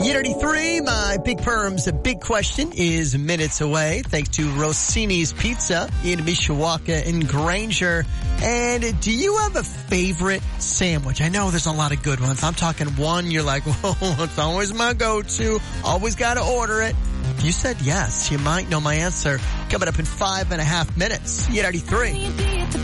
8:33, my Big Perm's big question is minutes away, thanks to Rossini's Pizza in Mishawaka and Granger. And do you have a favorite sandwich? I know there's a lot of good ones. I'm talking one you're like, whoa, it's always my go-to. Always got to order it. If you said yes, you might know my answer. Coming up in 5.5 minutes. 8:33.